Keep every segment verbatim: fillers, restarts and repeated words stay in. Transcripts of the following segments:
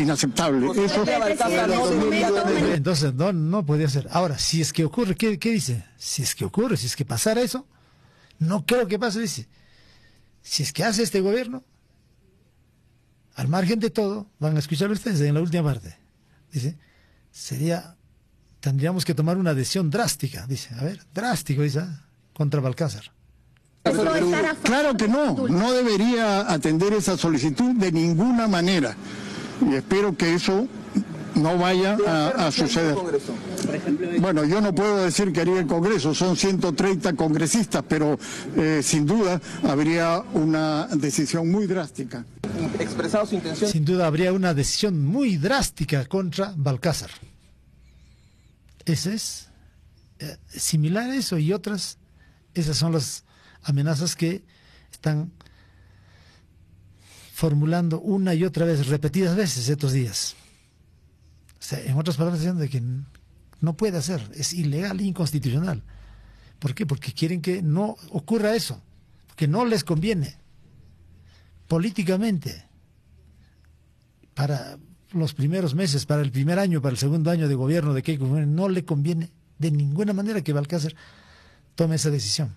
inaceptable. Eso... Entonces no, no podía ser. Ahora, si es que ocurre, ¿qué, qué dice? Si es que ocurre, si es que pasara eso, no creo que pase, dice. Si es que hace este gobierno, al margen de todo, van a escuchar ustedes en la última parte, dice, sería, tendríamos que tomar una decisión drástica, dice, a ver, drástico, dice, contra Balcázar. Claro que no, no debería atender esa solicitud de ninguna manera. Y espero que eso no vaya a, a suceder. Bueno, yo no puedo decir que haría el Congreso, son ciento treinta congresistas, pero eh, sin duda habría una decisión muy drástica. Expresado su intención. Sin duda habría una decisión muy drástica contra Balcázar. Ese es eh, similar a eso y otras, esas son las amenazas que están formulando una y otra vez, repetidas veces estos días. O sea, en otras palabras, diciendo de que no puede hacer, es ilegal e inconstitucional. ¿Por qué? Porque quieren que no ocurra eso, porque no les conviene políticamente para los primeros meses, para el primer año, para el segundo año de gobierno de Keiko Fujimori, no le conviene de ninguna manera que Balcázar tome esa decisión.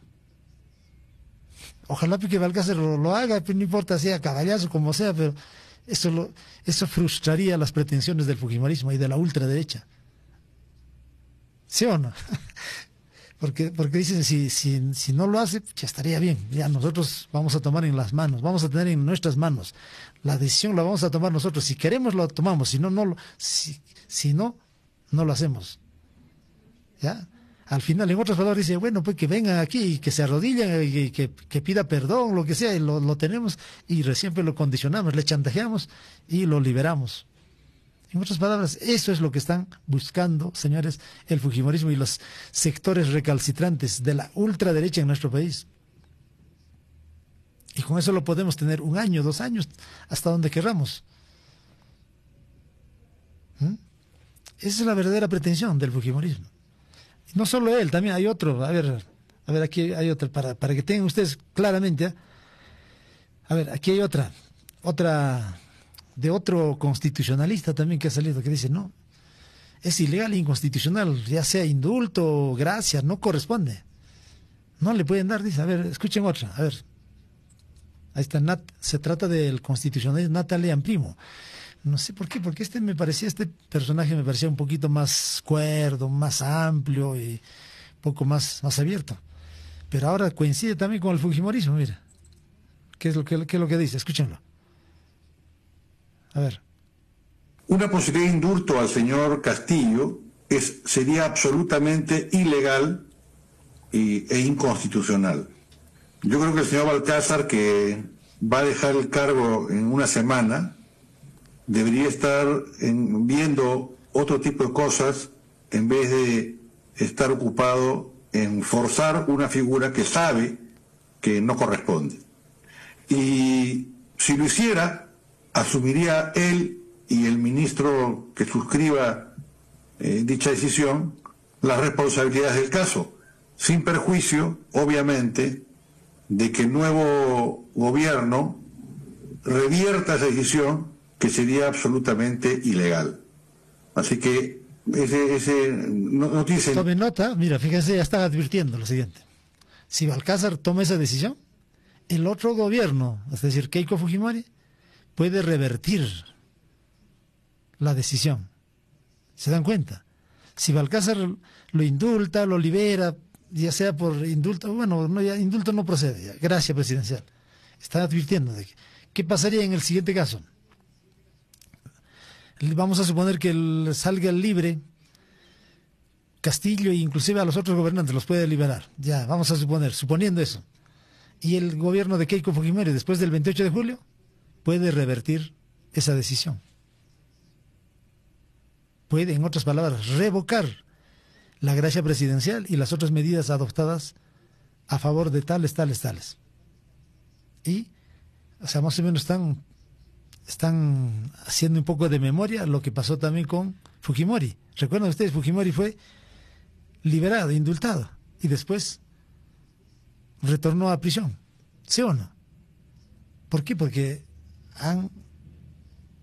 Ojalá que Balcázar lo, lo haga, pero no importa, sea caballazo, como sea, pero eso, lo, eso frustraría las pretensiones del fujimorismo y de la ultraderecha. ¿Sí o no? Porque, porque dicen, si, si, si no lo hace, ya estaría bien, ya nosotros vamos a tomar en las manos, vamos a tener en nuestras manos, la decisión la vamos a tomar nosotros, si queremos lo tomamos, si no, no lo, si, si no, no lo hacemos. ¿Ya? Al final, en otras palabras, dice, bueno, pues que vengan aquí y que se arrodillen y que, que pida perdón, lo que sea, y lo, lo tenemos y recién pues lo condicionamos, le chantajeamos y lo liberamos. En otras palabras, eso es lo que están buscando, señores, el fujimorismo y los sectores recalcitrantes de la ultraderecha en nuestro país. Y con eso lo podemos tener un año, dos años, hasta donde querramos. ¿Mm? Esa es la verdadera pretensión del fujimorismo. Y no solo él, también hay otro. A ver, a ver, aquí hay otra, para, para que tengan ustedes claramente. ¿eh? A ver, aquí hay otra, otra... de otro constitucionalista también que ha salido, que dice, no, es ilegal e inconstitucional, ya sea indulto o gracia, no corresponde. No le pueden dar, dice, a ver, escuchen otra, a ver. Ahí está, Nat, se trata del constitucionalista Natalia Amprimo. No sé por qué, porque este me parecía, este personaje me parecía un poquito más cuerdo, más amplio y un poco más, más abierto. Pero ahora coincide también con el fujimorismo, mira. ¿Qué es lo que, qué es lo que dice? Escúchenlo. A ver. Una posibilidad de indulto al señor Castillo es, sería absolutamente ilegal y, e inconstitucional. Yo creo que el señor Balcázar, que va a dejar el cargo en una semana, debería estar en, viendo otro tipo de cosas en vez de estar ocupado en forzar una figura que sabe que no corresponde. Y si lo hiciera, asumiría él y el ministro que suscriba eh, dicha decisión las responsabilidades del caso, sin perjuicio, obviamente, de que el nuevo gobierno revierta esa decisión que sería absolutamente ilegal. Así que ese, ese no, no tiene sentido. Tome nota, mira, fíjense, ya están advirtiendo lo siguiente. Si Balcázar toma esa decisión, el otro gobierno, es decir, Keiko Fujimori, puede revertir la decisión. ¿Se dan cuenta? Si Balcázar lo indulta, lo libera, ya sea por indulto, bueno, no, ya, indulto no procede, ya, gracia presidencial. Está advirtiendo de que, ¿qué pasaría en el siguiente caso? Vamos a suponer que el, salga libre Castillo e inclusive a los otros gobernantes los puede liberar. Ya, vamos a suponer, suponiendo eso. Y el gobierno de Keiko Fujimori, después del veintiocho de julio, puede revertir esa decisión. Puede, en otras palabras, revocar la gracia presidencial y las otras medidas adoptadas a favor de tales, tales, tales. Y, o sea, más o menos están, están haciendo un poco de memoria lo que pasó también con Fujimori. ¿Recuerdan ustedes? Fujimori fue liberado, indultado, y después retornó a prisión. ¿Sí o no? ¿Por qué? Porque han